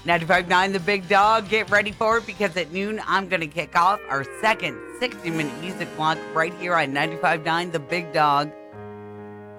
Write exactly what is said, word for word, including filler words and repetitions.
ninety-five point nine The Big Dog. Get ready for it because at noon, I'm going to kick off our second sixty minute music block right here on ninety-five point nine The Big Dog.